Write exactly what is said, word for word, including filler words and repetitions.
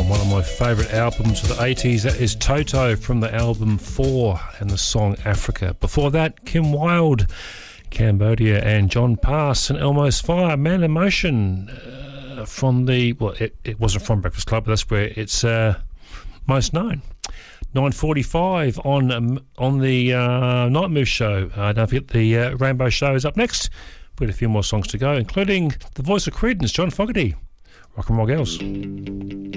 one of my favourite albums of the eighties. That is Toto from the album Four and the song Africa. Before that, Kim Wilde, Cambodia, and John Pass and Elmo's Fire, Man in Motion uh, from the, well, it, it wasn't from Breakfast Club, but that's where it's uh, most known. nine forty-five on um, on the uh, Night Move show. Uh, don't forget the uh, Rainbow Show is up next. We've got a few more songs to go, including the voice of Creedence, John Fogerty. Rock and Roll Girls.